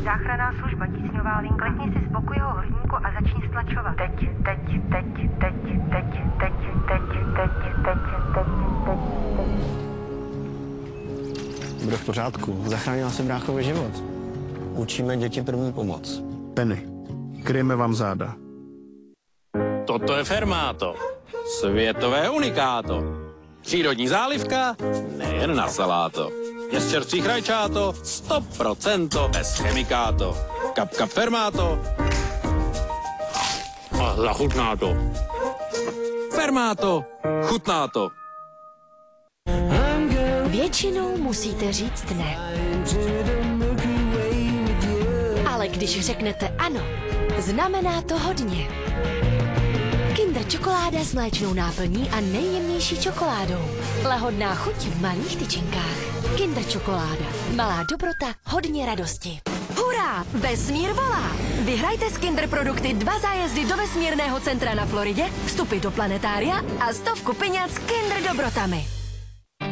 Záchranná služba, tísňová linka. Klikni si z boku jeho hrudníku a začni stlačovat. Teď. Bude v pořádku. Zachránila jsem bráchovi život. Učíme děti první pomoc. Penny, kryjeme vám záda. Toto je Fermáto. Světové unikáto. Přírodní zálivka, nejen na saláto. Je z čerstvých rajčáto, 100% bez chemikáto. Kap kap Fermáto. A zachutná to. Fermáto, chutná to. Většinou musíte říct ne. Ale když řeknete ano, znamená to hodně. Kinder čokoláda s mléčnou náplní a nejjemnější čokoládou. Lahodná chuť v malých tyčinkách. Kinder čokoláda. Malá dobrota, hodně radosti. Hurá! Vesmír volá! Vyhrajte z Kinder produkty 2 zájezdy do vesmírného centra na Floridě, vstupy do planetária a 100 peněz s Kinder dobrotami.